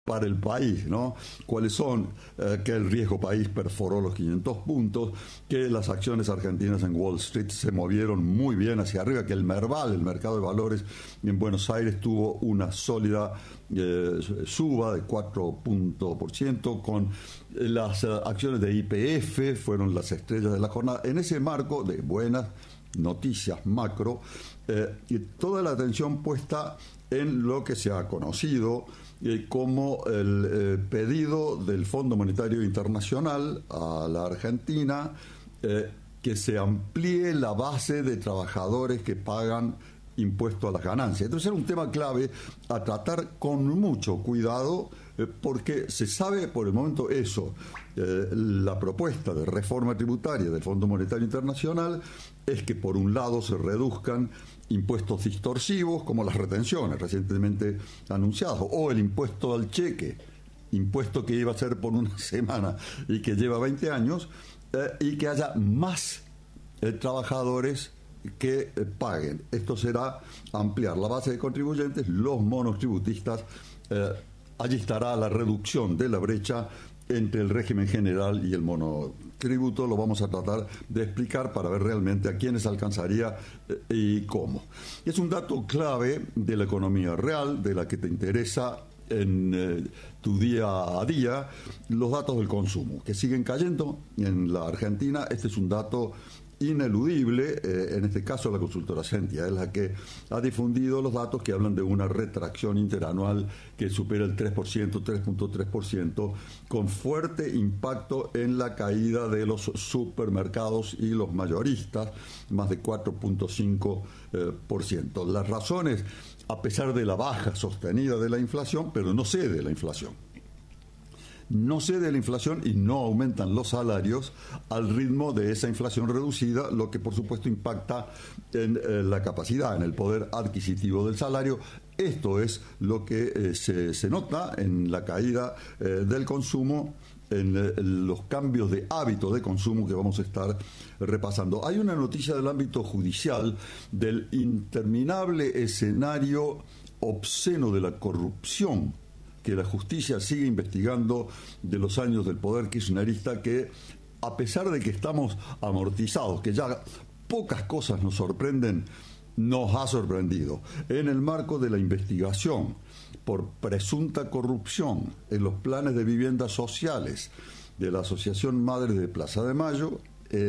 para el país, ¿no? ¿Cuáles son? Que el riesgo país perforó los 500 puntos, que las acciones argentinas en Wall Street se movieron muy bien hacia arriba, que el Merval, el mercado de valores en Buenos Aires, tuvo una sólida suba de 4%, con las acciones de YPF fueron las estrellas de la jornada. En ese marco de buenas noticias macro, y toda la atención puesta en lo que se ha conocido como el pedido del Fondo Monetario Internacional a la Argentina, que se amplíe la base de trabajadores que pagan impuesto a las ganancias. Entonces era un tema clave a tratar con mucho cuidado, porque se sabe por el momento eso. La propuesta de reforma tributaria del Fondo Monetario Internacional es que por un lado se reduzcan impuestos distorsivos como las retenciones recientemente anunciadas, o el impuesto al cheque, impuesto que iba a ser por una semana y que lleva 20 años, y que haya más trabajadores que paguen. Esto será ampliar la base de contribuyentes, los monotributistas. Allí estará la reducción de la brecha entre el régimen general y el monotributo. Lo vamos a tratar de explicar para ver realmente a quiénes alcanzaría y cómo. Es un dato clave de la economía real, de la que te interesa en tu día a día, los datos del consumo, que siguen cayendo en la Argentina. Este es un dato ineludible. En este caso la consultora Sentia es la que ha difundido los datos que hablan de una retracción interanual que supera el 3%, 3.3%, con fuerte impacto en la caída de los supermercados y los mayoristas, más de 4.5%. Las razones, a pesar de la baja sostenida de la inflación, pero no cede la inflación. No cede la inflación y no aumentan los salarios al ritmo de esa inflación reducida, lo que por supuesto impacta en la capacidad, en el poder adquisitivo del salario. Esto es lo que se nota en la caída del consumo, en los cambios de hábito de consumo que vamos a estar repasando. Hay una noticia del ámbito judicial del interminable escenario obsceno de la corrupción que la justicia sigue investigando de los años del poder kirchnerista, que a pesar de que estamos amortizados, que ya pocas cosas nos sorprenden, nos ha sorprendido. En el marco de la investigación por presunta corrupción en los planes de viviendas sociales de la Asociación Madres de Plaza de Mayo,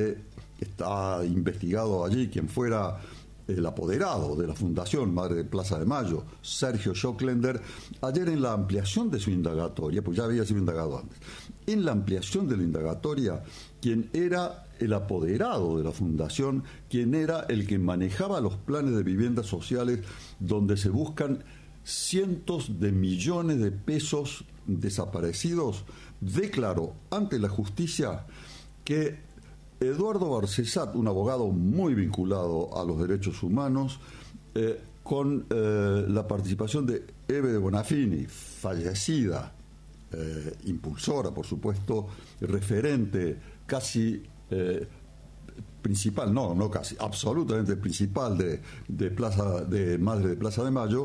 está investigado allí quien fuera el apoderado de la Fundación Madre de Plaza de Mayo, Sergio Schoklender. Ayer, en la ampliación de su indagatoria, pues ya había sido indagado antes, en la ampliación de la indagatoria, quien era el apoderado de la Fundación, quien era el que manejaba los planes de viviendas sociales, donde se buscan cientos de millones de pesos desaparecidos, declaró ante la justicia que Eduardo Barcesat, un abogado muy vinculado a los derechos humanos, con la participación de Eve de Bonafini, fallecida, impulsora, por supuesto, referente casi principal, no casi, absolutamente principal de Madre de Plaza de Mayo,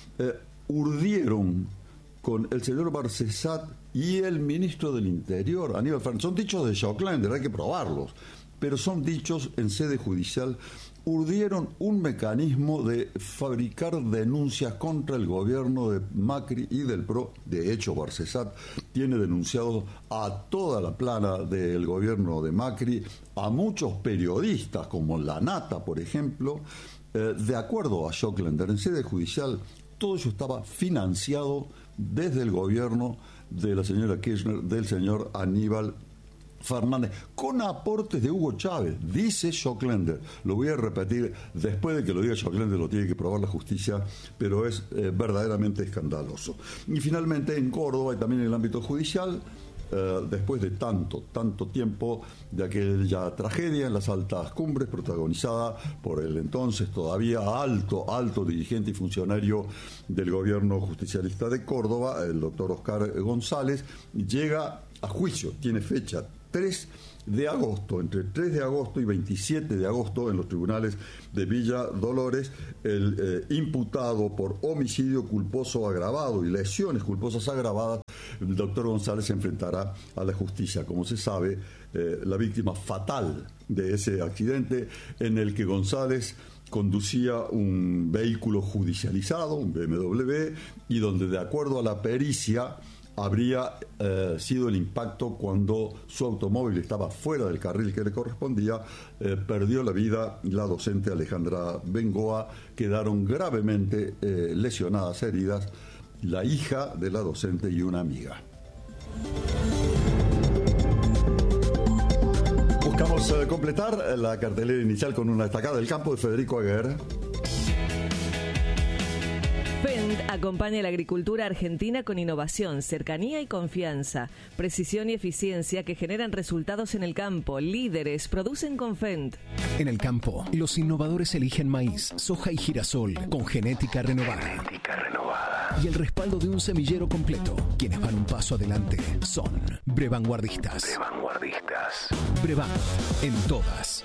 urdieron con el señor Barcesat y el ministro del Interior, Aníbal Fernández. Son dichos de Schoklender, hay que probarlos, pero son dichos en sede judicial. Urdieron un mecanismo de fabricar denuncias contra el gobierno de Macri y del PRO. De hecho, Barcesat tiene denunciado a toda la plana del gobierno de Macri, a muchos periodistas, como La Nata, por ejemplo. De acuerdo a Schoklender, en sede judicial, todo eso estaba financiado desde el gobierno de la señora Kirchner, del señor Aníbal Fernández, con aportes de Hugo Chávez, dice Schoklender. Lo voy a repetir, después de que lo diga Schoklender lo tiene que probar la justicia, pero es verdaderamente escandaloso. Y finalmente en Córdoba y también en el ámbito judicial, después de tanto tiempo de aquella tragedia en las altas cumbres protagonizada por el entonces todavía alto dirigente y funcionario del gobierno justicialista de Córdoba, el doctor Oscar González, llega a juicio, tiene fecha, 3 de agosto, entre 3 de agosto y 27 de agosto, en los tribunales de Villa Dolores, el imputado por homicidio culposo agravado y lesiones culposas agravadas, el doctor González se enfrentará a la justicia. Como se sabe, la víctima fatal de ese accidente en el que González conducía un vehículo judicializado, un BMW, y donde, de acuerdo a la pericia, habría sido el impacto cuando su automóvil estaba fuera del carril que le correspondía. Perdió la vida la docente Alejandra Bengoa. Quedaron gravemente lesionadas, heridas, la hija de la docente y una amiga. Buscamos completar la cartelera inicial con una destacada del campo de Federico Aguer. Fendt acompaña a la agricultura argentina con innovación, cercanía y confianza, precisión y eficiencia que generan resultados en el campo. Líderes producen con Fendt. En el campo, los innovadores eligen maíz, soja y girasol con genética renovada. Y el respaldo de un semillero completo. Quienes van un paso adelante son Brevanguardistas. Brevan, en todas.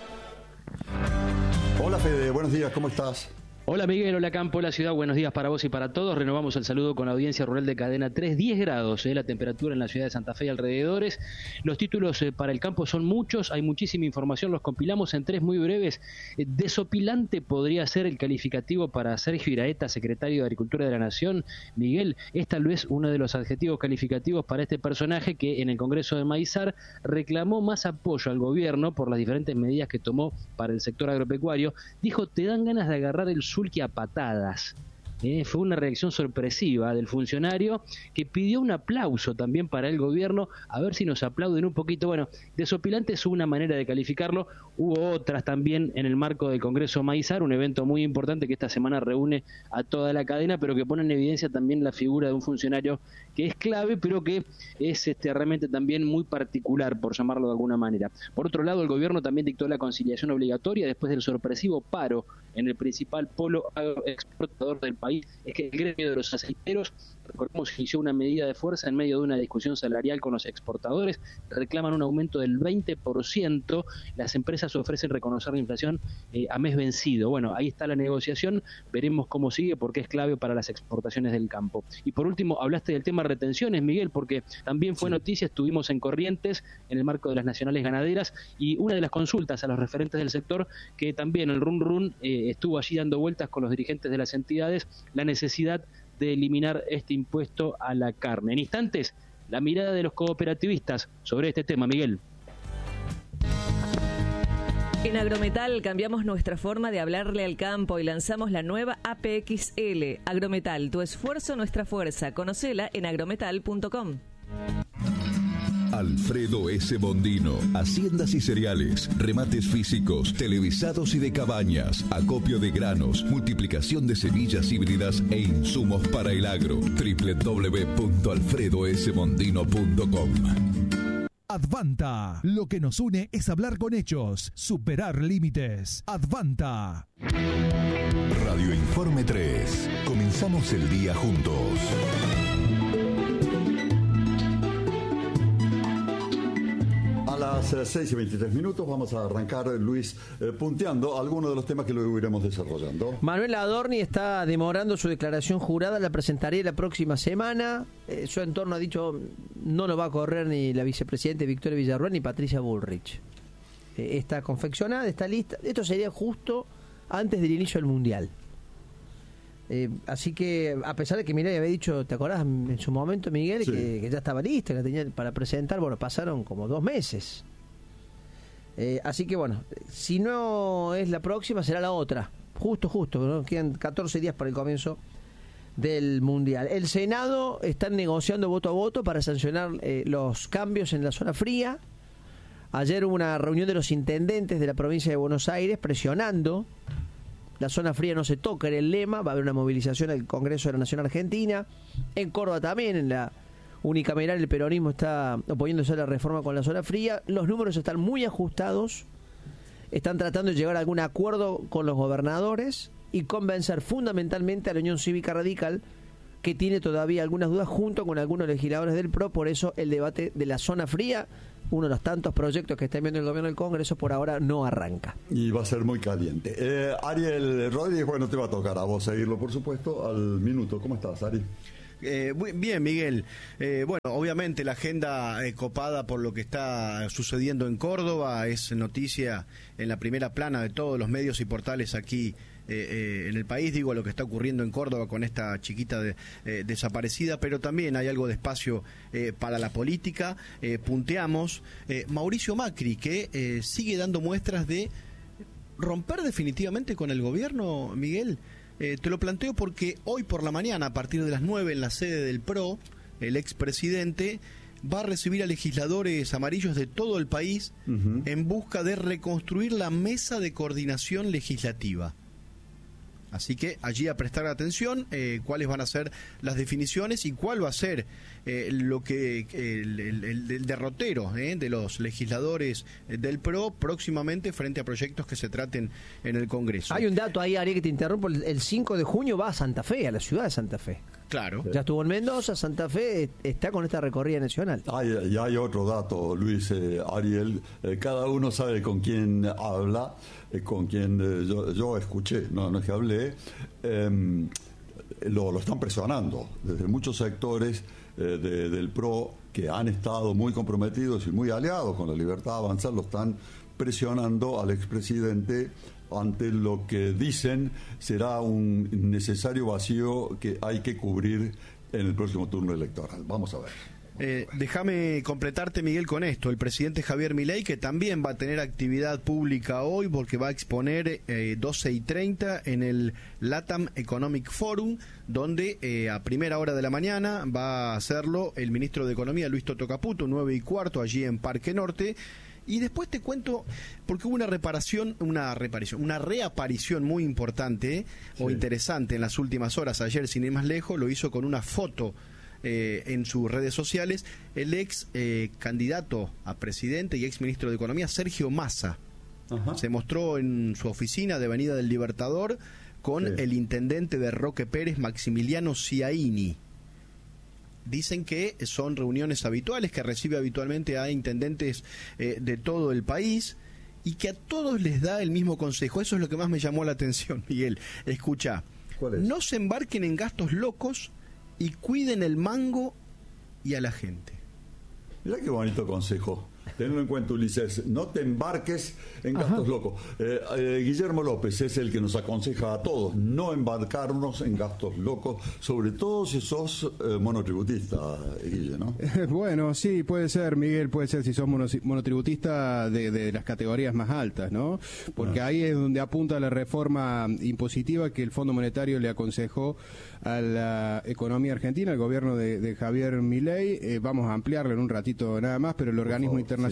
Hola Fede, buenos días, ¿cómo estás? Hola Miguel, hola Campo, hola Ciudad, buenos días para vos y para todos. Renovamos el saludo con la audiencia rural de Cadena 3, 10 grados la temperatura en la ciudad de Santa Fe y alrededores. Los títulos para el campo son muchos, hay muchísima información, los compilamos en 3 muy breves. Desopilante podría ser el calificativo para Sergio Iraeta, secretario de Agricultura de la Nación. Miguel, es tal vez uno de los adjetivos calificativos para este personaje que en el Congreso de Maizar reclamó más apoyo al gobierno por las diferentes medidas que tomó para el sector agropecuario. Dijo, te dan ganas de agarrar el sulky a patadas. Fue una reacción sorpresiva del funcionario que pidió un aplauso también para el gobierno, a ver si nos aplauden un poquito. Bueno, desopilante es una manera de calificarlo. Hubo otras también en el marco del Congreso Maizar, un evento muy importante que esta semana reúne a toda la cadena, pero que pone en evidencia también la figura de un funcionario que es clave, pero que es realmente también muy particular, por llamarlo de alguna manera. Por otro lado, el gobierno también dictó la conciliación obligatoria después del sorpresivo paro en el principal polo exportador del país. Es que el gremio de los aceiteros, recordemos, inició una medida de fuerza en medio de una discusión salarial con los exportadores, reclaman un aumento del 20%, las empresas ofrecen reconocer la inflación a mes vencido. Bueno, ahí está la negociación, veremos cómo sigue porque es clave para las exportaciones del campo. Y por último, hablaste del tema retenciones, Miguel, porque también fue noticia, estuvimos en Corrientes en el marco de las nacionales ganaderas y una de las consultas a los referentes del sector, que también el run estuvo allí dando vueltas con los dirigentes de las entidades, la necesidad de eliminar este impuesto a la carne. En instantes, la mirada de los cooperativistas sobre este tema, Miguel. En Agrometal cambiamos nuestra forma de hablarle al campo y lanzamos la nueva APXL. Agrometal, tu esfuerzo, nuestra fuerza. Conocela en agrometal.com. Alfredo S. Bondino, haciendas y cereales, remates físicos, televisados y de cabañas, acopio de granos, multiplicación de semillas híbridas e insumos para el agro. www.alfredosbondino.com. Advanta. Lo que nos une es hablar con hechos, superar límites. Advanta. Radio Informe 3. Comenzamos el día juntos. A las 6:23 vamos a arrancar, Luis, punteando algunos de los temas que luego iremos desarrollando. Manuel Adorni está demorando su declaración jurada, la presentaré la próxima semana. Su entorno ha dicho no lo va a correr ni la vicepresidenta Victoria Villarruel ni Patricia Bullrich. Está confeccionada, está lista. Esto sería justo antes del inicio del Mundial. Así que, a pesar de que Milei había dicho, ¿te acordás en su momento, Miguel? Sí. Que ya estaba lista, que la tenía para presentar. Bueno, pasaron como 2 meses. Así que, bueno, si no es la próxima, será la otra. Justo, ¿no? Quedan 14 días para el comienzo del Mundial. El Senado está negociando voto a voto para sancionar los cambios en la zona fría. Ayer hubo una reunión de los intendentes de la provincia de Buenos Aires presionando. La zona fría no se toca, en el lema. Va a haber una movilización al Congreso de la Nación Argentina. En Córdoba también, en la unicameral, el peronismo está oponiéndose a la reforma con la zona fría. Los números están muy ajustados. Están tratando de llegar a algún acuerdo con los gobernadores y convencer fundamentalmente a la Unión Cívica Radical, que tiene todavía algunas dudas junto con algunos legisladores del PRO. Por eso el debate de la zona fría uno de los tantos proyectos que está enviando el gobierno del Congreso, por ahora no arranca. Y va a ser muy caliente. Ariel Rodríguez, bueno, te va a tocar a vos seguirlo, por supuesto, al minuto. ¿Cómo estás, Ari? Bien, Miguel. Bueno, obviamente la agenda copada por lo que está sucediendo en Córdoba es noticia en la primera plana de todos los medios y portales aquí en el país. Digo, lo que está ocurriendo en Córdoba con esta chiquita desaparecida, pero también hay algo de espacio para la política. Punteamos Mauricio Macri, que sigue dando muestras de romper definitivamente con el gobierno, Miguel. Te lo planteo porque hoy por la mañana, a partir de las 9, en la sede del PRO, el expresidente va a recibir a legisladores amarillos de todo el país en busca de reconstruir la mesa de coordinación legislativa. Así que allí a prestar atención cuáles van a ser las definiciones y cuál va a ser lo que el derrotero de los legisladores del PRO próximamente frente a proyectos que se traten en el Congreso. Hay un dato ahí, Ari, que te interrumpo. El 5 de junio va a Santa Fe, a la ciudad de Santa Fe. Claro. Ya estuvo en Mendoza, Santa Fe está con esta recorrida nacional. Y hay otro dato, Luis, Ariel. Cada uno sabe con quién habla, con quién yo escuché, no es que hablé. Lo están presionando desde muchos sectores del PRO que han estado muy comprometidos y muy aliados con la libertad de avanzar, lo están presionando al expresidente ante lo que dicen será un necesario vacío que hay que cubrir en el próximo turno electoral. Vamos a ver. Déjame completarte, Miguel, con esto. El presidente Javier Milei, que también va a tener actividad pública hoy porque va a exponer 12:30 en el LATAM Economic Forum, donde a primera hora de la mañana va a hacerlo el ministro de Economía, Luis Toto Caputo, 9:15, allí en Parque Norte. Y después te cuento, porque hubo una reaparición muy importante o interesante en las últimas horas. Ayer, sin ir más lejos, lo hizo con una foto en sus redes sociales, el ex candidato a presidente y ex ministro de Economía, Sergio Massa. Se mostró en su oficina de Avenida del Libertador con el intendente de Roque Pérez, Maximiliano Ciaini. Dicen que son reuniones habituales, que recibe habitualmente a intendentes de todo el país y que a todos les da el mismo consejo. Eso es lo que más me llamó la atención, Miguel. Escucha, no se embarquen en gastos locos y cuiden el mango y a la gente. Mirá qué bonito consejo. Tenlo en cuenta, Ulises, no te embarques en gastos locos. Guillermo López es el que nos aconseja a todos no embarcarnos en gastos locos, sobre todo si sos monotributista, Guille, ¿no? Bueno, sí, puede ser, Miguel, puede ser si sos monotributista de las categorías más altas, ¿no? Porque ahí es donde apunta la reforma impositiva que el Fondo Monetario le aconsejó a la economía argentina, al gobierno de Javier Milei. Vamos a ampliarlo en un ratito nada más, pero el organismo internacional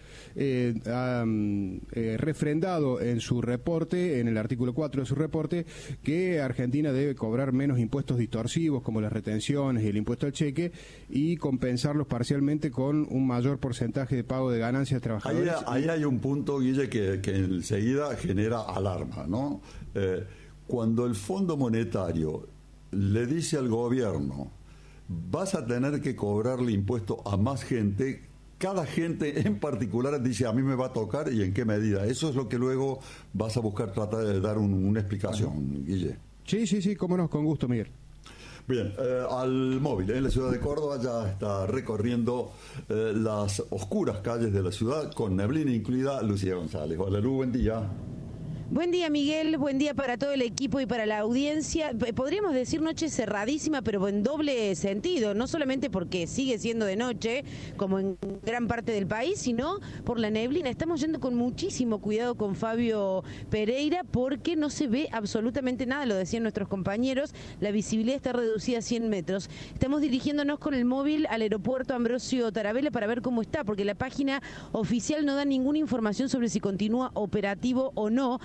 ha refrendado en su reporte, en el artículo 4 de su reporte, que Argentina debe cobrar menos impuestos distorsivos como las retenciones y el impuesto al cheque y compensarlos parcialmente con un mayor porcentaje de pago de ganancias a trabajadores. Ahí hay un punto, Guille, que enseguida genera alarma, ¿no? Cuando el Fondo Monetario le dice al gobierno, vas a tener que cobrarle impuesto a más gente, cada gente en particular dice, a mí me va a tocar y en qué medida. Eso es lo que luego vas a buscar tratar de dar una explicación, Guille. Sí, cómo no, con gusto, Miguel. Bien, al móvil, en la ciudad de Córdoba ya está recorriendo las oscuras calles de la ciudad, con neblina incluida, Lucía González. Hola, Lu, buen día. Buen día, Miguel, buen día para todo el equipo y para la audiencia. Podríamos decir noche cerradísima, pero en doble sentido, no solamente porque sigue siendo de noche, como en gran parte del país, sino por la neblina. Estamos yendo con muchísimo cuidado con Fabio Pereira porque no se ve absolutamente nada, lo decían nuestros compañeros, la visibilidad está reducida a 100 metros. Estamos dirigiéndonos con el móvil al aeropuerto Ambrosio Tarabella para ver cómo está, porque la página oficial no da ninguna información sobre si continúa operativo o no.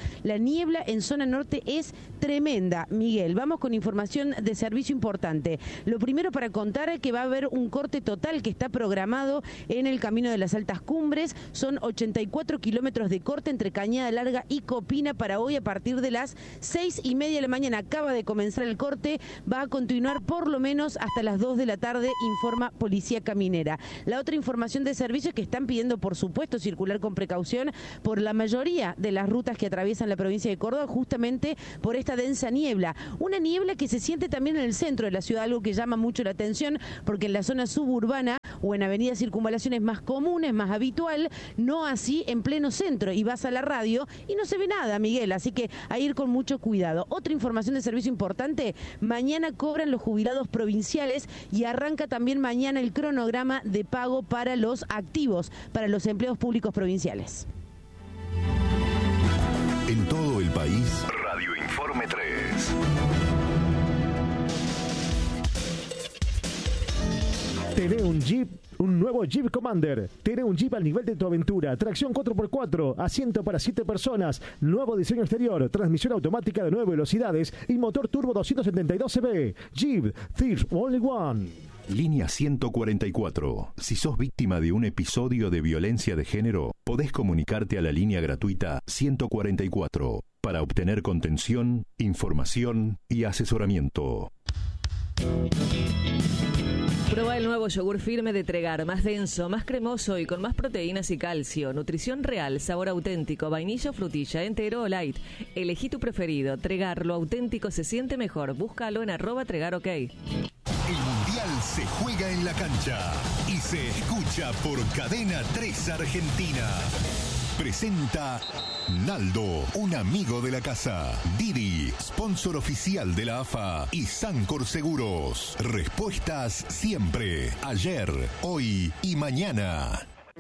La niebla en zona norte es tremenda, Miguel. Vamos con información de servicio importante. Lo primero para contar es que va a haber un corte total que está programado en el camino de las Altas Cumbres. Son 84 kilómetros de corte entre Cañada Larga y Copina para hoy a partir de las 6:30 de la mañana. Acaba de comenzar el corte, va a continuar por lo menos hasta las 2 de la tarde, informa Policía Caminera. La otra información de servicio es que están pidiendo, por supuesto, circular con precaución por la mayoría de las rutas que atraviesan la provincia de Córdoba, justamente por esta densa niebla. Una niebla que se siente también en el centro de la ciudad, algo que llama mucho la atención, porque en la zona suburbana o en Avenida Circunvalación es más común, es más habitual, no así en pleno centro. Y vas a la radio y no se ve nada, Miguel, así que a ir con mucho cuidado. Otra información de servicio importante, mañana cobran los jubilados provinciales y arranca también mañana el cronograma de pago para los activos, para los empleos públicos provinciales. En todo el país, Radio Informe 3. Tenés un Jeep, un nuevo Jeep Commander. Tenés un Jeep al nivel de tu aventura. Tracción 4x4, asiento para 7 personas, nuevo diseño exterior, transmisión automática de 9 velocidades y motor turbo 272 cb. Jeep, There's Only One. Línea 144. Si sos víctima de un episodio de violencia de género, podés comunicarte a la línea gratuita 144 para obtener contención, información y asesoramiento. Prueba el nuevo yogur firme de Tregar, más denso, más cremoso y con más proteínas y calcio. Nutrición real, sabor auténtico, vainilla o frutilla, entero o light. Elegí tu preferido. Tregar, lo auténtico se siente mejor. Búscalo en @TregarOK. El Mundial se juega en la cancha y se escucha por Cadena 3 Argentina. Presenta Naldo, un amigo de la casa. Didi, sponsor oficial de la AFA. Y Sancor Seguros. Respuestas siempre. Ayer, hoy y mañana.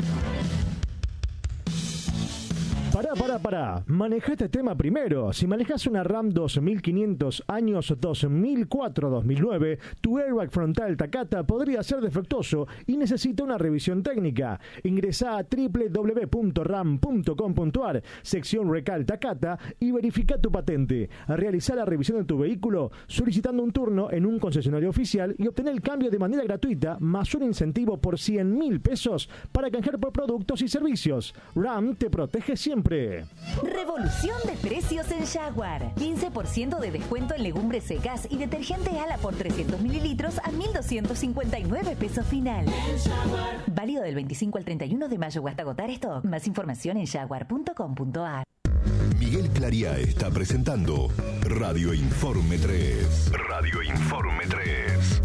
Pará. Maneja este tema primero. Si manejas una RAM 2500 años 2004-2009, tu airbag frontal Takata podría ser defectuoso y necesita una revisión técnica. Ingresá a www.ram.com.ar, sección Recal Takata, y verifica tu patente. Realizá la revisión de tu vehículo solicitando un turno en un concesionario oficial y obtener el cambio de manera gratuita, más un incentivo por 100.000 pesos para canjear por productos y servicios. RAM te protege siempre. Revolución de precios en Jaguar. 15% de descuento en legumbres secas y detergente Ala por 300 mililitros a 1.259 pesos final. Válido del 25 al 31 de mayo o hasta agotar stock. Más información en jaguar.com.ar. Miguel Clariá está presentando Radio Informe 3. Radio Informe 3.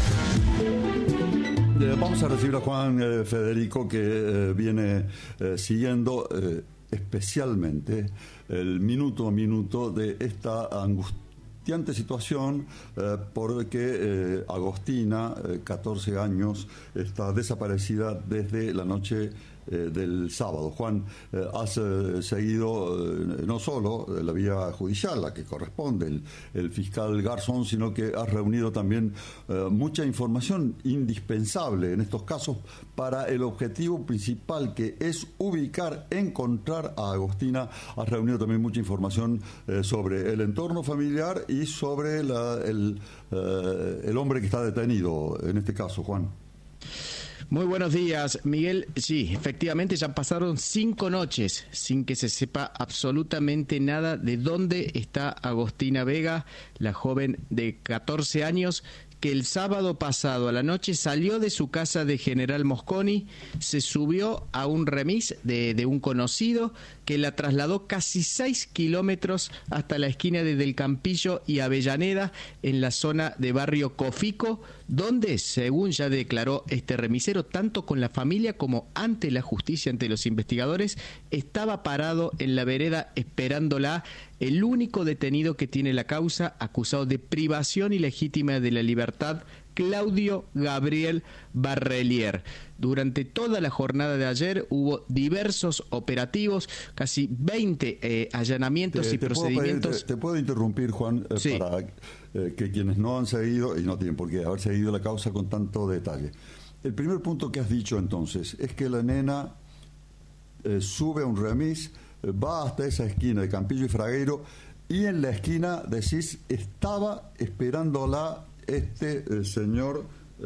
Vamos a recibir a Juan Federico, que viene siguiendo especialmente el minuto a minuto de esta angustiante situación, porque Agostina, 14 años, está desaparecida desde la noche del sábado. Juan, has seguido no solo la vía judicial, la que corresponde, el fiscal Garzón, sino que has reunido también mucha información indispensable en estos casos para el objetivo principal, que es ubicar, encontrar a Agostina. Has reunido también mucha información sobre el entorno familiar y sobre el hombre que está detenido en este caso, Juan. Muy buenos días, Miguel. Sí, efectivamente ya pasaron 5 noches sin que se sepa absolutamente nada de dónde está Agostina Vega, la joven de 14 años, que el sábado pasado a la noche salió de su casa de General Mosconi, se subió a un remis de un conocido que la trasladó casi 6 kilómetros hasta la esquina de Del Campillo y Avellaneda, en la zona de barrio Cofico, donde, según ya declaró este remisero, tanto con la familia como ante la justicia, ante los investigadores, estaba parado en la vereda esperándola el único detenido que tiene la causa, acusado de privación ilegítima de la libertad, Claudio Gabriel Barrelier. Durante toda la jornada de ayer hubo diversos operativos, casi 20 allanamientos y procedimientos. Te puedo interrumpir, Juan, sí, para que quienes no han seguido, y no tienen por qué haber seguido la causa con tanto detalle. El primer punto que has dicho entonces es que la nena sube a un remis va hasta esa esquina de Campillo y Fragueiro, y en la esquina, decís, estaba esperándola el señor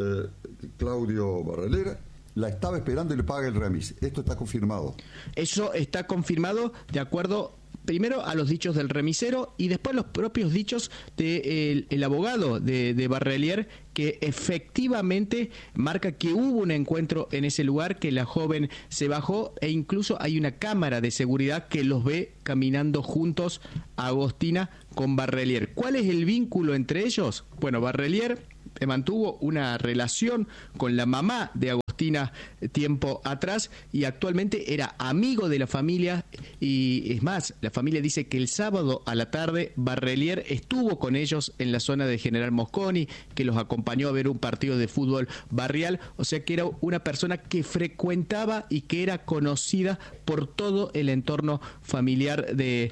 Claudio Barrelier, la estaba esperando y le paga el remis. Esto está confirmado. Eso está confirmado de acuerdo primero a los dichos del remisero y después los propios dichos del abogado de Barrelier, que efectivamente marca que hubo un encuentro en ese lugar, que la joven se bajó e incluso hay una cámara de seguridad que los ve caminando juntos a Agostina con Barrelier. ¿Cuál es el vínculo entre ellos? Bueno, Barrelier mantuvo una relación con la mamá de Agostina tiempo atrás y actualmente era amigo de la familia, y es más, la familia dice que el sábado a la tarde Barrelier estuvo con ellos en la zona de General Mosconi, que los acompañó a ver un partido de fútbol barrial, o sea que era una persona que frecuentaba y que era conocida por todo el entorno familiar de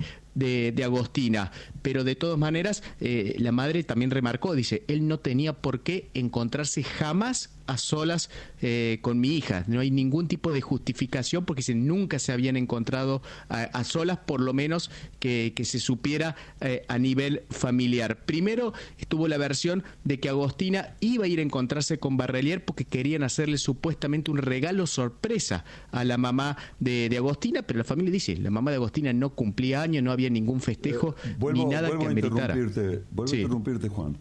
Agostina. Pero de todas maneras, la madre también remarcó, dice, él no tenía por qué encontrarse jamás a solas con mi hija. No hay ningún tipo de justificación porque nunca se habían encontrado a solas, por lo menos que se supiera a nivel familiar. Primero estuvo la versión de que Agostina iba a ir a encontrarse con Barrelier porque querían hacerle supuestamente un regalo sorpresa a la mamá de Agostina, pero la familia dice, la mamá de Agostina no cumplía años, no había ningún festejo ni nada que ameritara. Vuelvo a interrumpirte, Juan.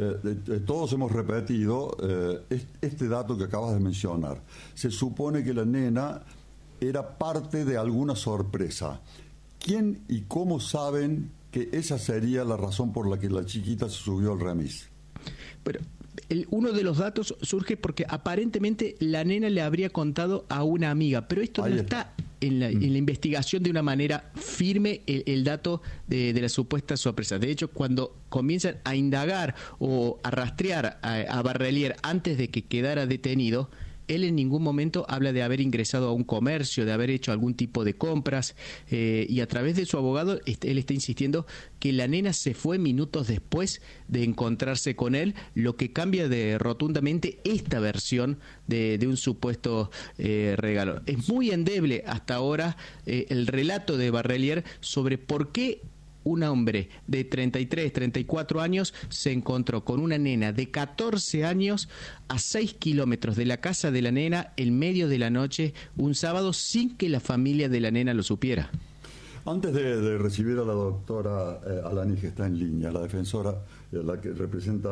Todos hemos repetido este dato que acabas de mencionar. Se supone que la nena era parte de alguna sorpresa. ¿Quién y cómo saben que esa sería la razón por la que la chiquita se subió al remis? Pero uno de los datos surge porque aparentemente la nena le habría contado a una amiga, pero esto no está en la investigación de una manera firme, el dato de la supuesta sorpresa. De hecho, cuando comienzan a indagar o a rastrear a Barrelier antes de que quedara detenido, él en ningún momento habla de haber ingresado a un comercio, de haber hecho algún tipo de compras, y a través de su abogado él está insistiendo que la nena se fue minutos después de encontrarse con él, lo que cambia rotundamente esta versión de un supuesto regalo. Es muy endeble hasta ahora el relato de Barrelier sobre por qué un hombre de 33, 34 años se encontró con una nena de 14 años a 6 kilómetros de la casa de la nena en medio de la noche, un sábado, sin que la familia de la nena lo supiera. Antes de recibir a la doctora Alani, que está en línea, la defensora, la que representa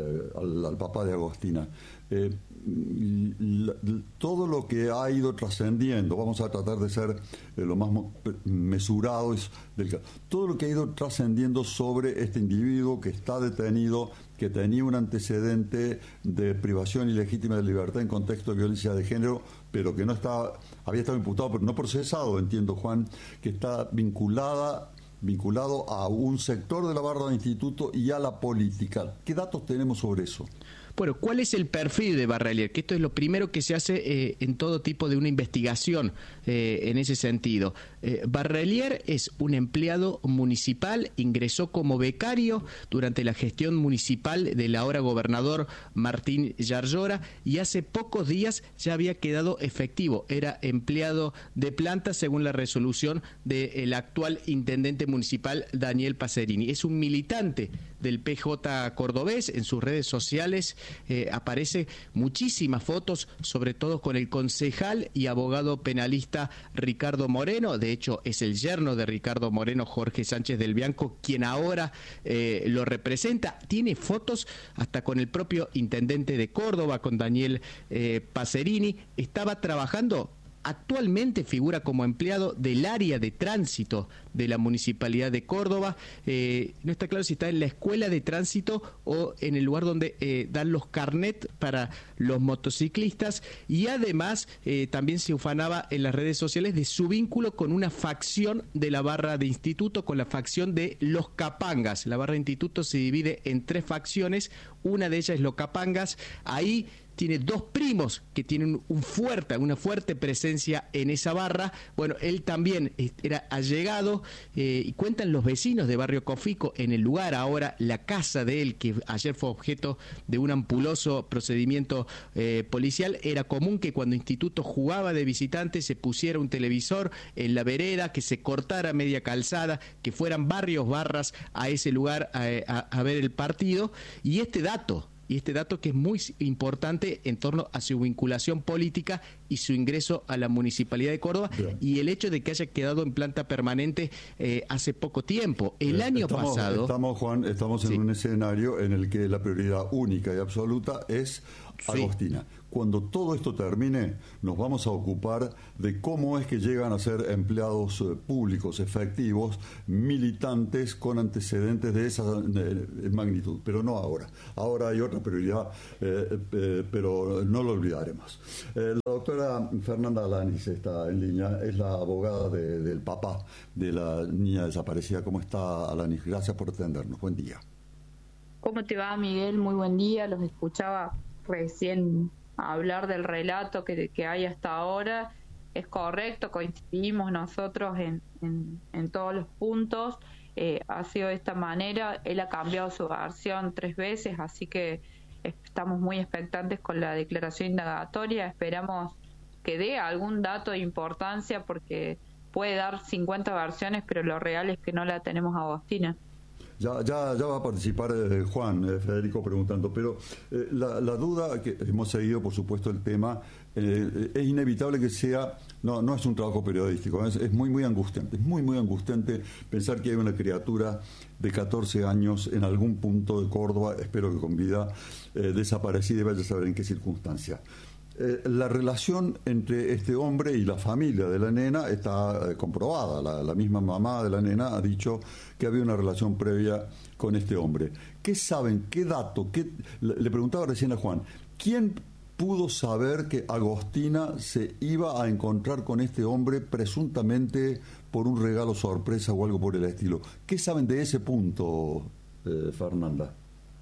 al papá de Agostina, todo lo que ha ido trascendiendo, vamos a tratar de ser lo más mesurados todo lo que ha ido trascendiendo sobre este individuo que está detenido, que tenía un antecedente de privación ilegítima de libertad en contexto de violencia de género, pero que había estado imputado, pero no procesado, entiendo, Juan, que está vinculado a un sector de la barra de instituto y a la política. ¿Qué datos tenemos sobre eso? Bueno, ¿cuál es el perfil de Barrelier? Que esto es lo primero que se hace en todo tipo de una investigación en ese sentido. Barrelier es un empleado municipal, ingresó como becario durante la gestión municipal del ahora gobernador Martín Yarlora y hace pocos días ya había quedado efectivo. Era empleado de planta según la resolución del actual intendente municipal Daniel Pacerini. Es un militante del PJ cordobés. En sus redes sociales aparece muchísimas fotos, sobre todo con el concejal y abogado penalista Ricardo Moreno. De hecho, es el yerno de Ricardo Moreno, Jorge Sánchez del Bianco, quien ahora lo representa. Tiene fotos hasta con el propio intendente de Córdoba, con Daniel Pacerini. Estaba trabajando. Actualmente figura como empleado del área de tránsito de la Municipalidad de Córdoba. No está claro si está en la escuela de tránsito o en el lugar donde dan los carnet para los motociclistas. Y además también se ufanaba en las redes sociales de su vínculo con una facción de la barra de instituto, con la facción de los capangas. La barra de instituto se divide en 3 facciones. Una de ellas es los capangas. Ahí tiene dos primos que tienen una fuerte presencia en esa barra. Bueno, él también era allegado, y cuentan los vecinos de Barrio Cofico en el lugar, ahora la casa de él, que ayer fue objeto de un ampuloso procedimiento policial. Era común que cuando Instituto jugaba de visitante se pusiera un televisor en la vereda, que se cortara media calzada, que fueran varios barras a ese lugar a ver el partido. Y este dato que es muy importante en torno a su vinculación política y su ingreso a la Municipalidad de Córdoba. Bien. Y el hecho de que haya quedado en planta permanente hace poco tiempo. El año pasado... Juan, estamos en un escenario en el que la prioridad única y absoluta es Agostina. Cuando todo esto termine, nos vamos a ocupar de cómo es que llegan a ser empleados públicos efectivos, militantes con antecedentes de esa magnitud, pero no ahora. Ahora hay otra prioridad, pero no lo olvidaremos. La doctora Fernanda Alanis está en línea, es la abogada del papá de la niña desaparecida. ¿Cómo está, Alanis? Gracias por atendernos. Buen día. ¿Cómo te va, Miguel? Muy buen día. Los escuchaba recién hablar del relato que hay hasta ahora. Es correcto, coincidimos nosotros en todos los puntos. Ha sido de esta manera. Él ha cambiado su versión 3 veces, así que estamos muy expectantes con la declaración indagatoria. Esperamos que dé algún dato de importancia, porque puede dar 50 versiones, pero lo real es que no la tenemos a Agostina. Ya va a participar Juan, Federico preguntando, pero la duda, que hemos seguido por supuesto el tema, es inevitable que sea, no es un trabajo periodístico, es muy angustiante, es muy angustiante pensar que hay una criatura de 14 años en algún punto de Córdoba, espero que con vida, desaparecida, y vaya a saber en qué circunstancia. La relación entre este hombre y la familia de la nena está comprobada. La misma mamá de la nena ha dicho que había una relación previa con este hombre. ¿Qué saben? ¿Qué dato? Le preguntaba recién a Juan, ¿quién pudo saber que Agostina se iba a encontrar con este hombre presuntamente por un regalo sorpresa o algo por el estilo? ¿Qué saben de ese punto, Fernanda?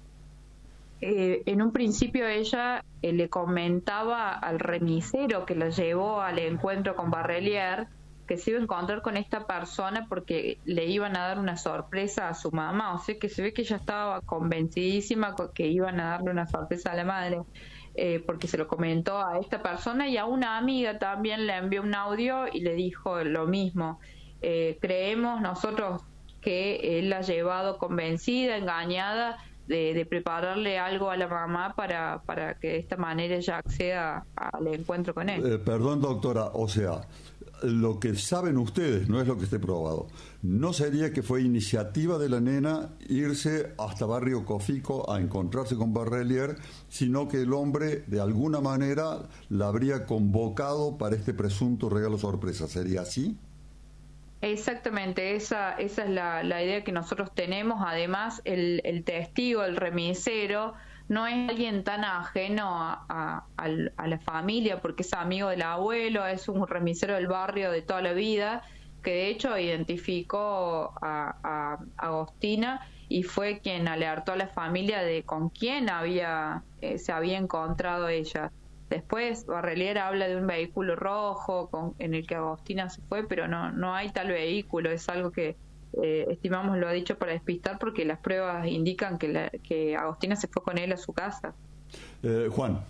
En un principio ella le comentaba al remisero que la llevó al encuentro con Barrelier que se iba a encontrar con esta persona porque le iban a dar una sorpresa a su mamá. O sea que se ve que ella estaba convencidísima que iban a darle una sorpresa a la madre, porque se lo comentó a esta persona, y a una amiga también le envió un audio y le dijo lo mismo. Creemos nosotros que él la ha llevado convencida, engañada, de prepararle algo a la mamá para que de esta manera ella acceda al encuentro con él. Perdón, doctora, o sea, lo que saben ustedes no es lo que esté probado. ¿No sería que fue iniciativa de la nena irse hasta Barrio Cofico a encontrarse con Barrelier, sino que el hombre de alguna manera la habría convocado para este presunto regalo sorpresa? ¿Sería así? Exactamente, esa es la idea que nosotros tenemos. Además, el testigo, el remisero, no es alguien tan ajeno a la familia, porque es amigo del abuelo, es un remisero del barrio de toda la vida, que de hecho identificó a Agostina y fue quien alertó a la familia de con quién se había encontrado ella. Después Barrelier habla de un vehículo rojo en el que Agostina se fue, pero no hay tal vehículo. Es algo que estimamos lo ha dicho para despistar, porque las pruebas indican que Agostina se fue con él a su casa. Juan.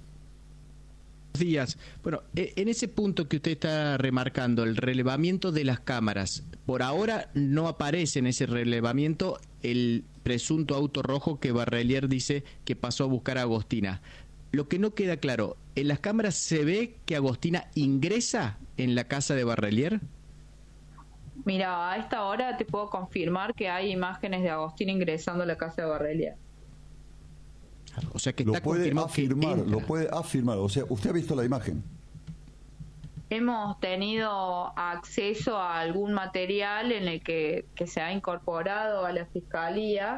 Buenos días. Bueno, en ese punto que usted está remarcando, el relevamiento de las cámaras, por ahora no aparece en ese relevamiento el presunto auto rojo que Barrelier dice que pasó a buscar a Agostina. Lo que no queda claro, ¿en las cámaras se ve que Agostina ingresa en la casa de Barrelier? Mira, a esta hora te puedo confirmar que hay imágenes de Agostina ingresando a la casa de Barrelier. O sea que está confirmado que entra. Lo puede afirmar, o sea, ¿usted ha visto la imagen? Hemos tenido acceso a algún material en el que se ha incorporado a la Fiscalía,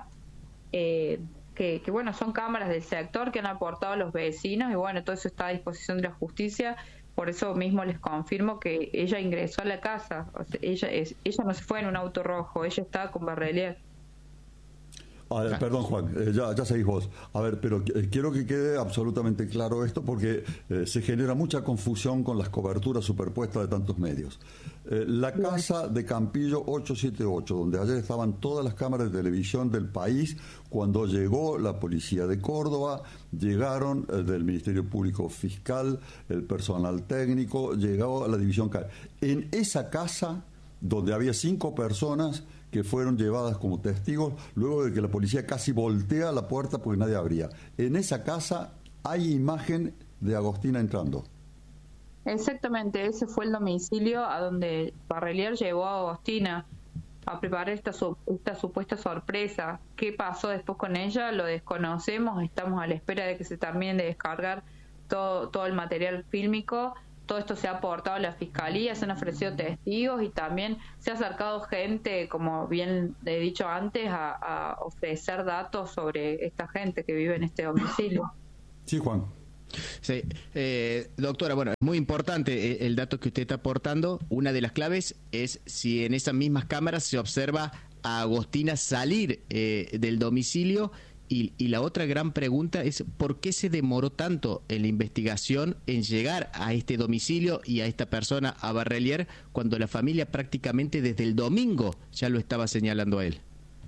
que bueno, son cámaras del sector que han aportado los vecinos, y bueno, todo eso está a disposición de la justicia. Por eso mismo les confirmo que ella ingresó a la casa. O sea, ella no se fue en un auto rojo, ella estaba con Barrelier. Perdón, Juan, ya seguís vos. A ver, pero quiero que quede absolutamente claro esto porque se genera mucha confusión con las coberturas superpuestas de tantos medios. La casa de Campillo 878, donde ayer estaban todas las cámaras de televisión del país, cuando llegó la policía de Córdoba, llegaron del Ministerio Público Fiscal, el personal técnico, llegó a la división. En esa casa, donde había 5 personas que fueron llevadas como testigos, luego de que la policía casi voltea la puerta porque nadie abría. En esa casa hay imagen de Agostina entrando. Exactamente, ese fue el domicilio a donde Barrelier llevó a Agostina a preparar esta supuesta sorpresa. ¿Qué pasó después con ella? Lo desconocemos, estamos a la espera de que se termine de descargar todo el material fílmico. Todo esto se ha aportado a la Fiscalía, se han ofrecido testigos y también se ha acercado gente, como bien he dicho antes, a ofrecer datos sobre esta gente que vive en este domicilio. Sí, Juan. Sí, doctora, bueno, es muy importante el dato que usted está aportando. Una de las claves es si en esas mismas cámaras se observa a Agostina salir del domicilio. Y la otra gran pregunta es ¿por qué se demoró tanto en la investigación en llegar a este domicilio y a esta persona, a Barrelier, cuando la familia prácticamente desde el domingo ya lo estaba señalando a él?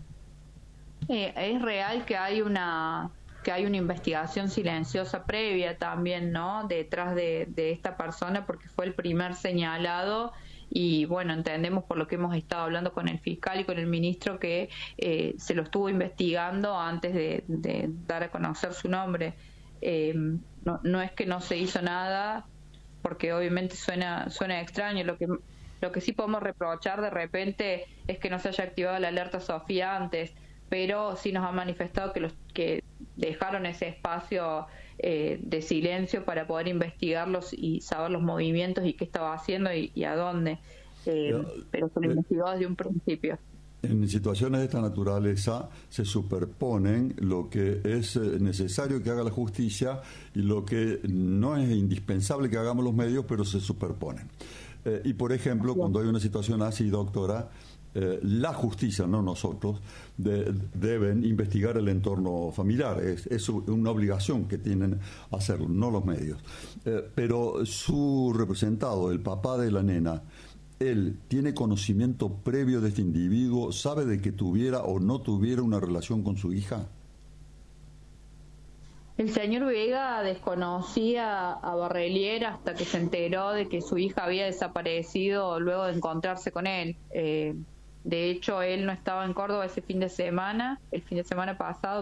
Es real que hay una investigación silenciosa previa también, ¿no?, detrás de esta persona, porque fue el primer señalado. Y bueno, entendemos por lo que hemos estado hablando con el fiscal y con el ministro que se lo estuvo investigando antes de dar a conocer su nombre. No es que no se hizo nada, porque obviamente suena extraño. Lo que sí podemos reprochar de repente es que no se haya activado la alerta Sofía antes, pero sí nos ha manifestado que dejaron ese espacio de silencio para poder investigarlos y saber los movimientos y qué estaba haciendo y a dónde, pero se lo investigó desde un principio. En situaciones de esta naturaleza se superponen lo que es necesario que haga la justicia y lo que no es indispensable que hagamos los medios, pero se superponen. Y por ejemplo, cuando hay una situación así, doctora, la justicia, no nosotros, deben investigar el entorno familiar. Es una obligación que tienen hacerlo, no los medios. Pero su representado, el papá de la nena, ¿él tiene conocimiento previo de este individuo? ¿Sabe de que tuviera o no tuviera una relación con su hija? El señor Vega desconocía a Barrelier hasta que se enteró de que su hija había desaparecido luego de encontrarse con él. De hecho, él no estaba en Córdoba el fin de semana pasado,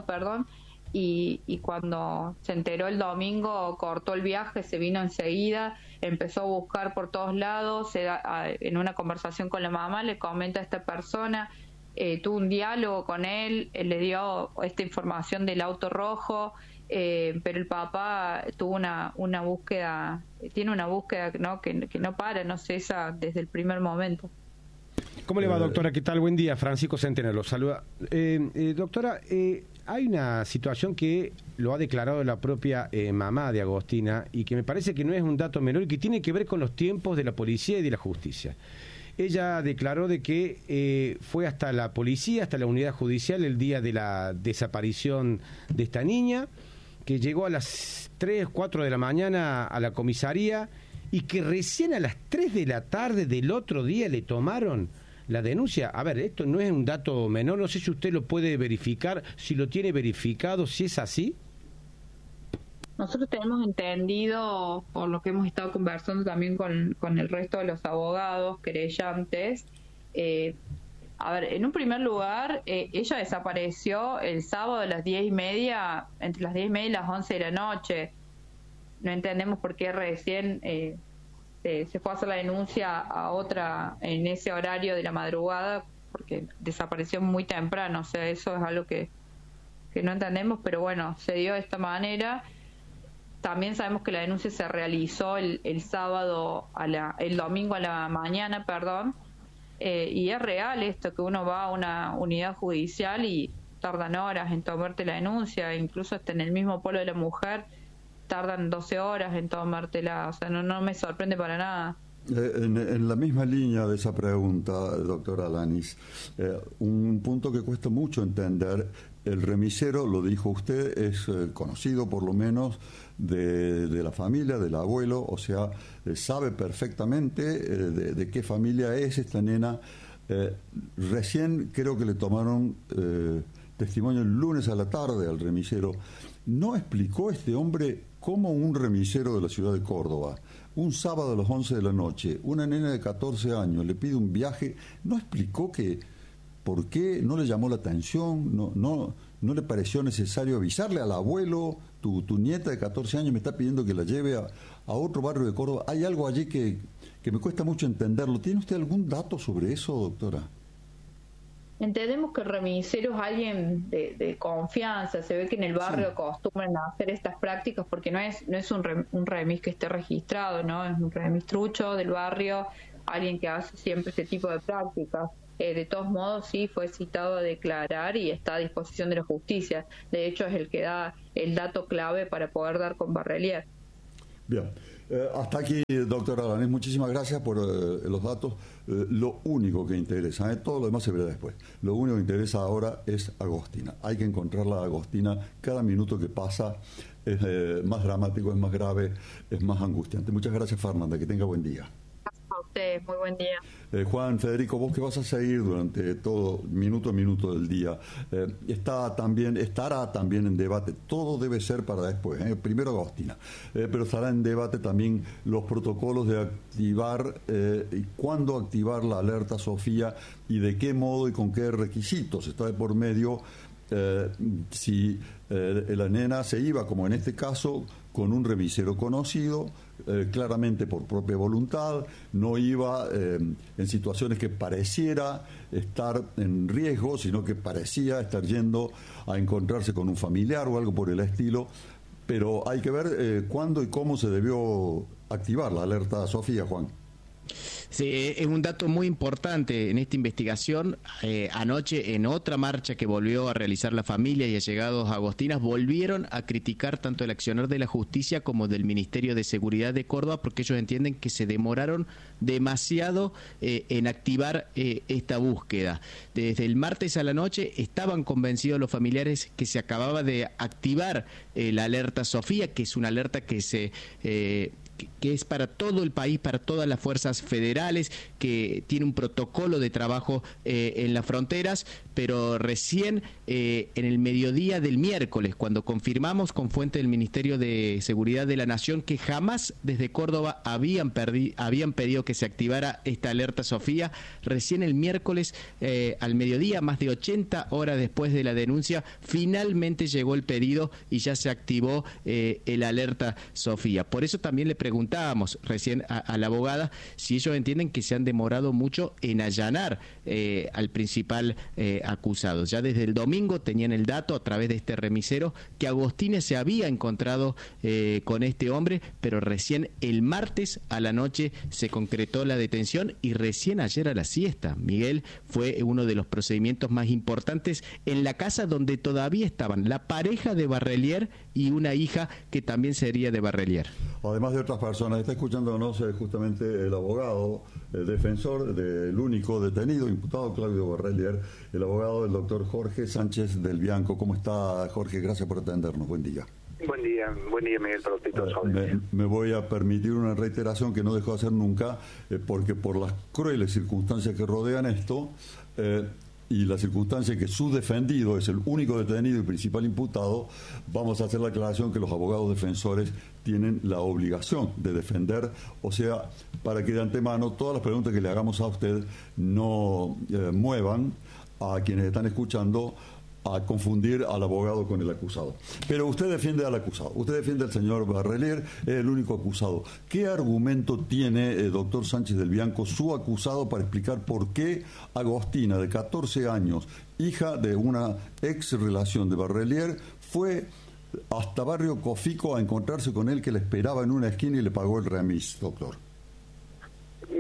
y cuando se enteró el domingo cortó el viaje, se vino enseguida, empezó a buscar por todos lados. En una conversación con la mamá le comenta a esta persona, tuvo un diálogo con él, le dio esta información del auto rojo, pero el papá tuvo una búsqueda, tiene una búsqueda, ¿no?, que no para, no cesa desde el primer momento. ¿Cómo le va, doctora? ¿Qué tal? Buen día. Francisco Centeno lo saluda. Doctora, hay una situación que lo ha declarado la propia mamá de Agostina y que me parece que no es un dato menor y que tiene que ver con los tiempos de la policía y de la justicia. Ella declaró de que fue hasta la policía, hasta la unidad judicial el día de la desaparición de esta niña, que llegó a las 3, 4 de la mañana a la comisaría y que recién a las 3 de la tarde del otro día le tomaron la denuncia. A ver, esto no es un dato menor, no sé si usted lo puede verificar, si lo tiene verificado, si es así. Nosotros tenemos entendido, por lo que hemos estado conversando también con el resto de los abogados querellantes, a ver, en un primer lugar, ella desapareció el sábado a las 10:30, entre las 10:30 y las 11 de la noche. No entendemos por qué recién se fue a hacer la denuncia a otra en ese horario de la madrugada, porque desapareció muy temprano. O sea, eso es algo que no entendemos, pero bueno, se dio de esta manera. También sabemos que la denuncia se realizó el domingo a la mañana, y es real esto, que uno va a una unidad judicial y tardan horas en tomarte la denuncia, incluso hasta en el mismo polo de la mujer tardan 12 horas en tomártela. O sea, no me sorprende para nada. En la misma línea de esa pregunta, doctora Alanis, un punto que cuesta mucho entender el remisero, lo dijo usted, es conocido por lo menos de la familia, del abuelo, o sea, sabe perfectamente de qué familia es esta nena. Recién creo que le tomaron testimonio el lunes a la tarde al remisero. ¿No explicó este hombre cómo un remisero de la ciudad de Córdoba, un sábado a las 11 de la noche, una nena de 14 años le pide un viaje? ¿No explicó por qué no le llamó la atención? ¿No le pareció necesario avisarle al abuelo? Tu nieta de 14 años me está pidiendo que la lleve a otro barrio de Córdoba. Hay algo allí que me cuesta mucho entenderlo. ¿Tiene usted algún dato sobre eso, doctora? Entendemos que el remisero es alguien de confianza. Se ve que en el barrio acostumbran a hacer estas prácticas porque no es un remis que esté registrado, ¿no? Es un remis trucho del barrio, alguien que hace siempre este tipo de prácticas. De todos modos, sí fue citado a declarar y está a disposición de la justicia. De hecho, es el que da el dato clave para poder dar con Barrelier. Bien. Hasta aquí, doctora Alanís, muchísimas gracias por los datos. Lo único que interesa, todo lo demás se verá después. Lo único que interesa ahora es Agostina. Hay que encontrarla a Agostina. Cada minuto que pasa es más dramático, es más grave, es más angustiante. Muchas gracias, Fernanda. Que tenga buen día. A usted, muy buen día. Juan, Federico, vos que vas a seguir durante todo, minuto a minuto del día, estará también en debate, todo debe ser para después, primero Agostina, pero estará en debate también los protocolos de activar y cuándo activar la alerta Sofía y de qué modo y con qué requisitos. Está de por medio si la nena se iba, como en este caso, con un remisero conocido, claramente por propia voluntad, no iba en situaciones que pareciera estar en riesgo, sino que parecía estar yendo a encontrarse con un familiar o algo por el estilo, pero hay que ver cuándo y cómo se debió activar la alerta Sofía, Juan. Sí, es un dato muy importante en esta investigación. Anoche, en otra marcha que volvió a realizar la familia y allegados agostinas, volvieron a criticar tanto el accionar de la justicia como del Ministerio de Seguridad de Córdoba, porque ellos entienden que se demoraron demasiado en activar esta búsqueda. Desde el martes a la noche estaban convencidos los familiares que se acababa de activar la alerta Sofía, que es una alerta que que es para todo el país, para todas las fuerzas federales, que tiene un protocolo de trabajo en las fronteras, pero recién en el mediodía del miércoles, cuando confirmamos con fuente del Ministerio de Seguridad de la Nación que jamás desde Córdoba habían pedido que se activara esta alerta Sofía, recién el miércoles al mediodía, más de 80 horas después de la denuncia, finalmente llegó el pedido y ya se activó el alerta Sofía. Por eso también le preguntábamos recién a la abogada si ellos entienden que se han demorado mucho en allanar al principal acusado. Ya desde el domingo tenían el dato a través de este remisero que Agostina se había encontrado con este hombre, pero recién el martes a la noche se concretó la detención y recién ayer a la siesta. Miguel, fue uno de los procedimientos más importantes en la casa donde todavía estaban la pareja de Barrelier y una hija que también sería de Barrelier. Además de otras personas, está escuchándonos justamente el abogado, el defensor del único detenido, imputado Claudio Barrelier, el abogado del doctor Jorge Sánchez del Bianco. ¿Cómo está, Jorge? Gracias por atendernos. Buen día. Buen día Miguel, para usted y todos los me voy a permitir una reiteración que no dejo de hacer nunca, porque por las crueles circunstancias que rodean esto, y la circunstancia que su defendido es el único detenido y principal imputado, vamos a hacer la aclaración que los abogados defensores tienen la obligación de defender, o sea, para que de antemano todas las preguntas que le hagamos a usted no muevan a quienes están escuchando a confundir al abogado con el acusado. Pero usted defiende al acusado, usted defiende al señor Barrelier, es el único acusado. ¿Qué argumento tiene el doctor Sánchez del Bianco, su acusado, para explicar por qué Agostina, de 14 años, hija de una ex relación de Barrelier, fue hasta Barrio Cofico a encontrarse con él, que le esperaba en una esquina y le pagó el remis, doctor? Mire,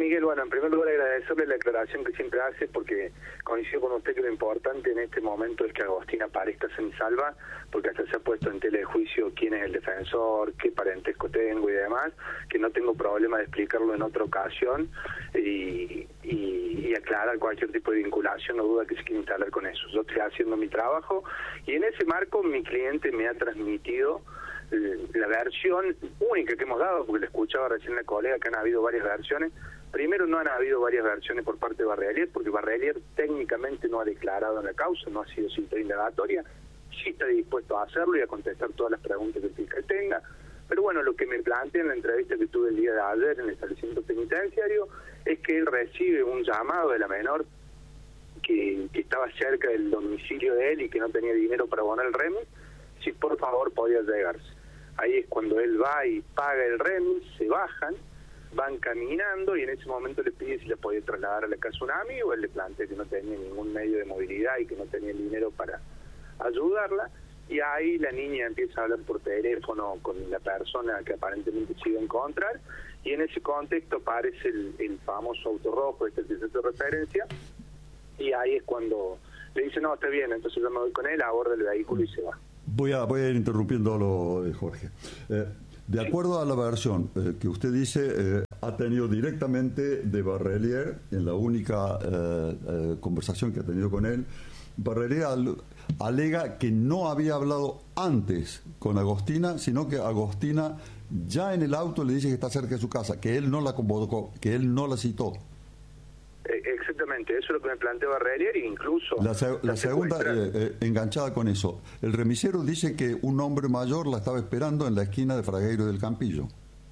Miguel, bueno, en primer lugar agradecerle la aclaración que siempre hace, porque coincido con usted que lo importante en este momento es que Agostina parezca semisalva, porque hasta se ha puesto en tela de juicio quién es el defensor, qué parentesco tengo y demás, que no tengo problema de explicarlo en otra ocasión y aclarar cualquier tipo de vinculación o duda que se quiera instalar con eso. Yo estoy haciendo mi trabajo y en ese marco mi cliente me ha transmitido la versión única que hemos dado, porque le escuchaba recién la colega que han habido varias versiones. Primero, no han habido varias versiones por parte de Barrelier, porque Barrelier técnicamente no ha declarado en la causa, no ha sido cita indagatoria, sí está dispuesto a hacerlo y a contestar todas las preguntas que el fiscal tenga. Pero bueno, lo que me planteé en la entrevista que tuve el día de ayer en el establecimiento penitenciario es que él recibe un llamado de la menor que estaba cerca del domicilio de él y que no tenía dinero para abonar el remis, si por favor podía llegarse. Ahí es cuando él va y paga el remis, se bajan, van caminando y en ese momento le pide si le podía trasladar a la casa un amigo. Él le plantea que no tenía ningún medio de movilidad y que no tenía el dinero para ayudarla, y ahí la niña empieza a hablar por teléfono con la persona que aparentemente se iba a encontrar, y en ese contexto aparece el famoso auto rojo, este que se hace referencia, y ahí es cuando le dice, no, está bien, entonces yo me voy con él, aborda el vehículo y se va. Voy a ir interrumpiéndolo, Jorge. De acuerdo a la versión que usted dice, ha tenido directamente de Barrelier, en la única conversación que ha tenido con él, Barrelier alega que no había hablado antes con Agostina, sino que Agostina ya en el auto le dice que está cerca de su casa, que él no la convocó, que él no la citó. Exactamente, eso es lo que me planteó Barrelier, e incluso... La segunda, enganchada con eso, el remisero dice que un hombre mayor la estaba esperando en la esquina de Fragueiro y del Campillo.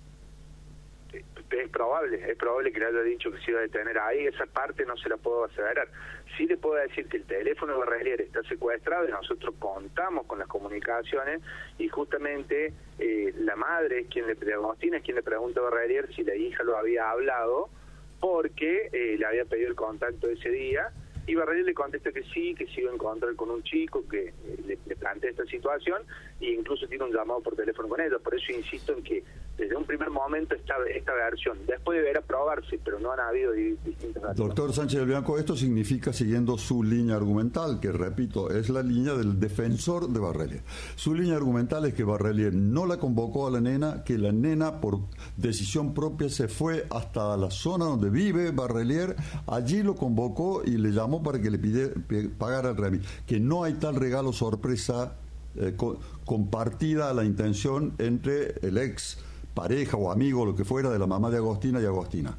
Es probable que le haya dicho que se iba a detener ahí, esa parte no se la puedo aseverar. Sí le puedo decir que el teléfono de Barrelier está secuestrado y nosotros contamos con las comunicaciones, y justamente la madre, Agostina, es quien le pregunta a Barrelier si la hija lo había hablado, porque le había pedido el contacto ese día, y Barrelier le contesta que sí, que se iba a encontrar con un chico que le plantea esta situación, e incluso tiene un llamado por teléfono con ella. Por eso insisto en que desde un primer momento esta versión, después deberá probarse, pero no han habido distintas versiones. Doctor Sánchez del Bianco, esto significa, siguiendo su línea argumental, que repito, es la línea del defensor de Barrelier. Su línea argumental es que Barrelier no la convocó a la nena, que la nena por decisión propia se fue hasta la zona donde vive Barrelier, allí lo convocó y le llamó para que le pagara el remis, que no hay tal regalo sorpresa compartida la intención entre el ex pareja o amigo, lo que fuera, de la mamá de Agostina y Agostina.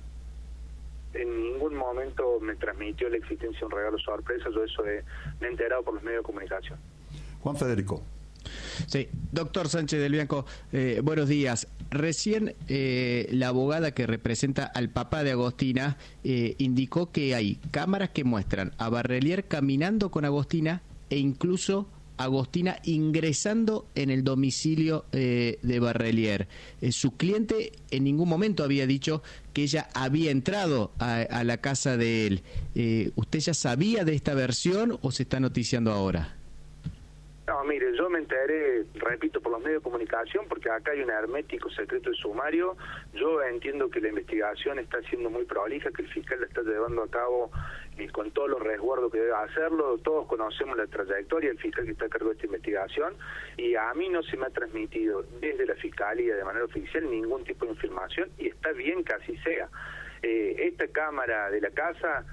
En ningún momento me transmitió la existencia de un regalo sorpresa, yo eso me he enterado por los medios de comunicación. Juan Federico. Sí, doctor Sánchez del Bianco, buenos días. Recién la abogada que representa al papá de Agostina indicó que hay cámaras que muestran a Barrelier caminando con Agostina e incluso Agostina ingresando en el domicilio de Barrelier. Su cliente en ningún momento había dicho que ella había entrado a la casa de él. ¿Usted ya sabía de esta versión o se está noticiando ahora? No, mire, yo me enteré, repito, por los medios de comunicación, porque acá hay un hermético secreto de sumario. Yo entiendo que la investigación está siendo muy prolija, que el fiscal la está llevando a cabo con todos los resguardos que debe hacerlo. Todos conocemos la trayectoria del fiscal que está a cargo de esta investigación, y a mí no se me ha transmitido desde la Fiscalía de manera oficial ningún tipo de información, y está bien que así sea. Esta cámara de la casa...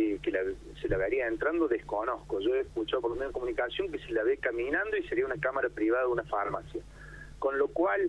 se la vería entrando, desconozco. Yo he escuchado por los medios de comunicación que se la ve caminando y sería una cámara privada de una farmacia, con lo cual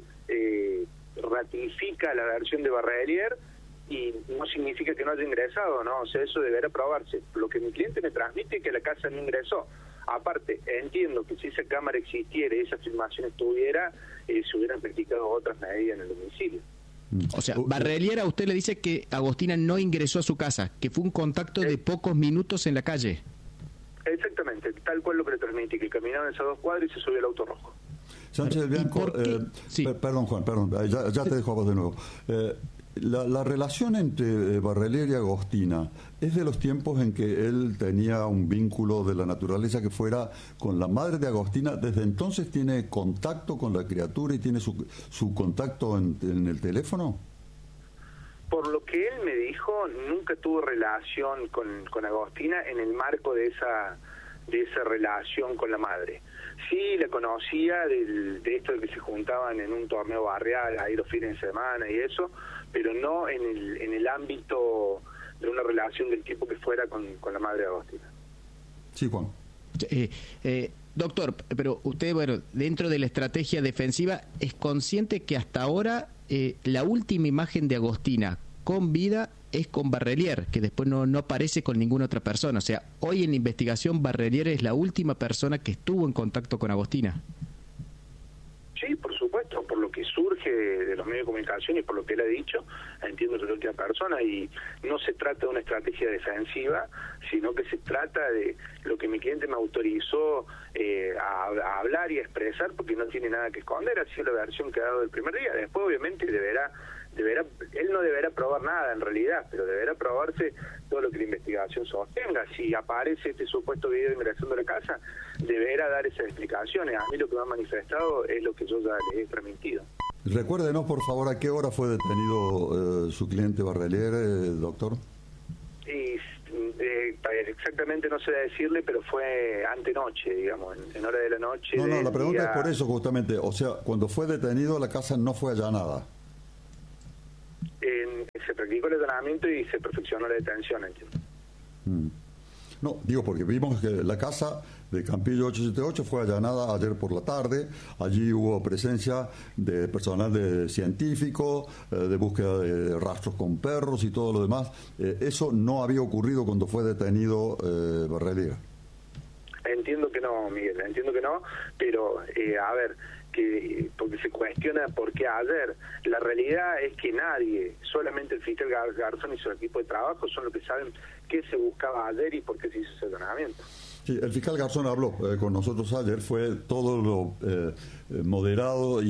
ratifica la versión de Barrelier y no significa que no haya ingresado, ¿no? O sea, eso deberá probarse. Lo que mi cliente me transmite es que la casa no ingresó. Aparte, entiendo que si esa cámara existiera y esa filmación estuviera, se hubieran practicado otras medidas en el domicilio. O sea, Barrelier a usted le dice que Agostina no ingresó a su casa, que fue un contacto de pocos minutos en la calle. Exactamente, tal cual lo que le transmití, que caminaban esas 2 cuadras y se subió el auto rojo. Sánchez del Bianco, sí. Perdón Juan, ya te dejo a vos de nuevo. La relación entre Barrelier y Agostina es de los tiempos en que él tenía un vínculo de la naturaleza que fuera con la madre de Agostina. ¿Desde entonces tiene contacto con la criatura y tiene su contacto en el teléfono? por lo que él me dijo, nunca tuvo relación con Agostina en el marco de esa relación con la madre. Sí la conocía de esto de que se juntaban en un torneo barrial ahí los fines de semana y eso, pero no en el ámbito de una relación del tipo que fuera con la madre de Agostina. Sí, Juan. Doctor, pero usted, bueno, dentro de la estrategia defensiva, ¿es consciente que hasta ahora la última imagen de Agostina con vida es con Barrelier, que después no aparece con ninguna otra persona? O sea, hoy en la investigación Barrelier es la última persona que estuvo en contacto con Agostina. Sí, por supuesto, por lo que surge de los medios de comunicación y por lo que él ha dicho, entiendo que es la última persona, y no se trata de una estrategia defensiva, sino que se trata de lo que mi cliente me autorizó a hablar y a expresar, porque no tiene nada que esconder, ha sido la versión que ha dado el primer día. Después obviamente él no deberá probar nada en realidad, pero deberá probarse todo lo que la investigación sostenga. Si aparece este supuesto video de inmigración de la casa, deberá dar esas explicaciones. A mí lo que me ha manifestado es lo que yo ya le he transmitido. Recuérdenos, por favor, ¿a qué hora fue detenido su cliente Barrelier, doctor? Exactamente no sé decirle, pero fue antenoche, digamos, en hora de la noche. No, la pregunta es por eso justamente. O sea, cuando fue detenido la casa no fue allanada. Se practicó el allanamiento y se perfeccionó la detención, entiendo. No, digo porque vimos que la casa de Campillo 878 fue allanada ayer por la tarde. Allí hubo presencia de personal científico, de búsqueda de rastros con perros y todo lo demás. Eso no había ocurrido cuando fue detenido Barrelier. Entiendo que no, Miguel, entiendo que no, pero a ver, porque se cuestiona por qué ayer. La realidad es que nadie, solamente el fiscal Garzón y su equipo de trabajo son los que saben qué se buscaba ayer y por qué se hizo ese allanamiento. Sí, el fiscal Garzón habló con nosotros ayer, fue todo lo moderado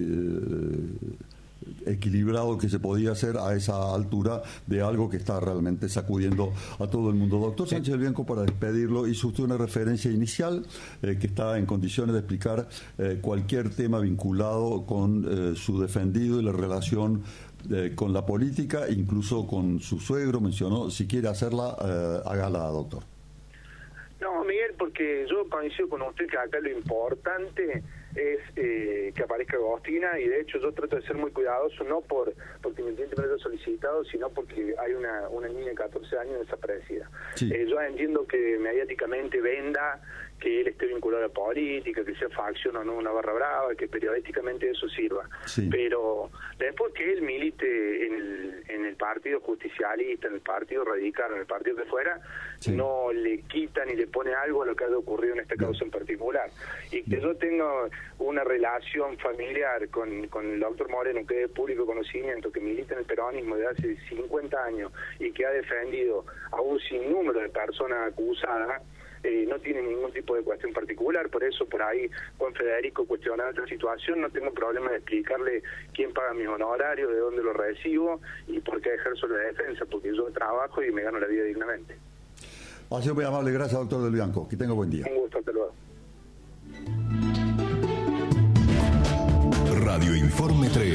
y equilibrado que se podía hacer a esa altura de algo que está realmente sacudiendo a todo el mundo. Doctor Sánchez del Bianco, para despedirlo, hizo usted una referencia inicial que está en condiciones de explicar cualquier tema vinculado con su defendido y la relación con la política, incluso con su suegro. Mencionó, si quiere hacerla, hágala, doctor. No, Miguel, porque yo coincido con usted que acá lo importante es que aparezca Agostina, y de hecho yo trato de ser muy cuidadoso, no porque mi cliente me lo haya solicitado, sino porque hay una niña de 14 años desaparecida. Sí. Yo entiendo que mediáticamente venda que él esté vinculado a la política, que sea facción o no una barra brava, que periodísticamente eso sirva. Sí. Pero después que él milite en el partido justicialista, en el partido radical, en el partido que fuera, sí, no le quita ni le pone algo a lo que haya ocurrido en esta causa en particular. Y que yo tenga una relación familiar con el doctor Moreno, que es de público conocimiento, que milita en el peronismo de hace 50 años y que ha defendido a un sinnúmero de personas acusadas, no tiene ningún tipo de cuestión particular. Por eso por ahí Juan Federico cuestionaba esta situación. No tengo problema de explicarle quién paga mis honorarios, de dónde los recibo y por qué ejerzo la defensa, porque yo trabajo y me gano la vida dignamente. Ha sido muy amable, gracias, doctor del Bianco, que tenga buen día. Un gusto, hasta luego. Radio Informe 3.